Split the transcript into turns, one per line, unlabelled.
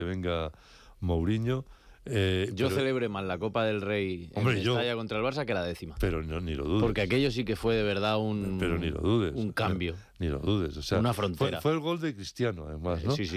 que venga Mourinho.
Yo celebré más la Copa del Rey en Mestalla contra el Barça que la 10ª.
Pero no, ni lo dudes.
Porque aquello sí que fue de verdad
pero ni lo dudes,
un cambio.
Ni lo dudes. O sea,
una frontera.
Fue el gol de Cristiano, además, ¿no?
Sí.